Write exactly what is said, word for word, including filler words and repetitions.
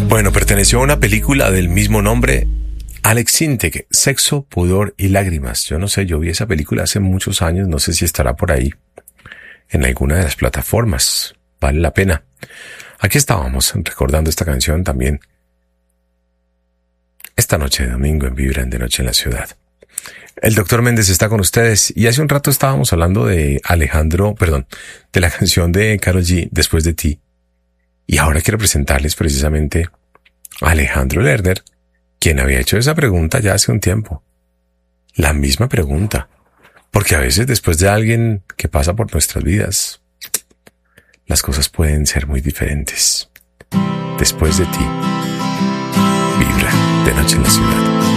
Bueno, perteneció a una película del mismo nombre, Alex Sintek, Sexo, Pudor y Lágrimas. Yo no sé, yo vi esa película hace muchos años, no sé si estará por ahí en alguna de las plataformas. Vale la pena. Aquí estábamos recordando esta canción también esta noche de domingo en Vibra en De Noche en la Ciudad. El doctor Méndez está con ustedes y hace un rato estábamos hablando de Alejandro, perdón, de la canción de Karol G, Después de ti. Y ahora quiero presentarles precisamente a Alejandro Lerner, quien había hecho esa pregunta ya hace un tiempo. La misma pregunta. Porque a veces después de alguien que pasa por nuestras vidas, las cosas pueden ser muy diferentes. Después de ti, Vibra de Noche en la Ciudad.